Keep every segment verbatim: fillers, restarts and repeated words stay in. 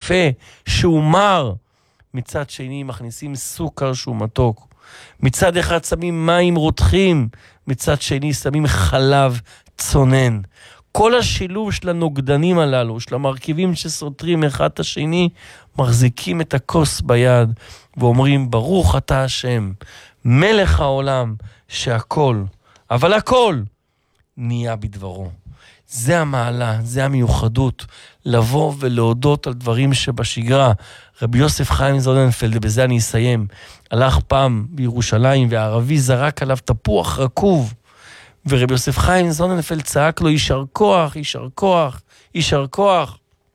קפה שהוא מר, מצד שני מכניסים סוכר שהוא מתוק. מצד אחד שמים מים רותחים, מצד שני שמים חלב צונן. כל השילוב של הנוגדנים הללו, של המרכיבים שסותרים אחד את השני, מחזיקים את הכוס ביד ואומרים, ברוך אתה השם, מלך העולם, שהכל, אבל הכל, נהיה בדברו. זה המעלה, זה המיוחדות, לבוא ולהודות על דברים שבשגרה. רבי יוסף חיים זוננפלד, ובזה אני אסיים, הלך פעם בירושלים, והערבי זרק עליו תפוח רקוב, ורבי יוסף חיים זוננפלד צעק לו, יישר כוח, יישר כוח, יישר כוח.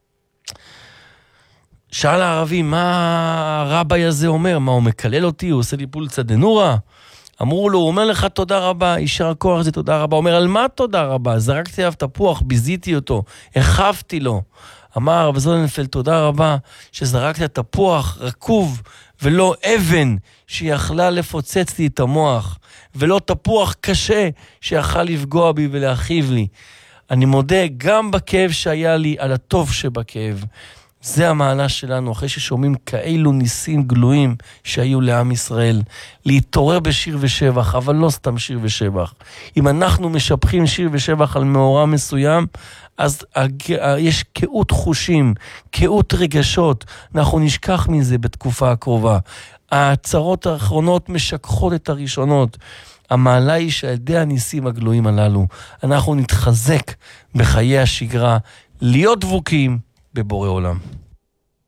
שאל הערבי, מה הרבי הזה אומר? מה, הוא מקלל אותי? הוא עושה לי פולצה דנורה? אמרו לו, הוא אומר לך תודה רבה, יישר כוח זה תודה רבה. הוא אומר, על מה תודה רבה? זרקתי עליו תפוח, ביזיתי אותו, החפתי לו. אמר רבי זוננפלד, תודה רבה שזרקת תפוח רקוב, ולא אבן שיכלה לפוצץ לי את המוח, ולא תפוח קשה שיכל לפגוע בי ולהכאיב לי. אני מודה גם בכאב שהיה לי על הטוב שבכאב. זה המעלה שלנו, אחרי ששומעים כאלו ניסים גלויים שהיו לעם ישראל, להתעורר בשיר ושבח, אבל לא סתם שיר ושבח. אם אנחנו משבחים שיר ושבח על מאורע מסוים, אז יש קהות חושים, קהות רגשות, אנחנו נשכח מזה בתקופה הקרובה. הצרות האחרונות משכחות את הראשונות. המעלה היא שעל ידי הניסים הגלויים הללו, אנחנו נתחזק בחיי השגרה, להיות דבוקים בבורא עולם.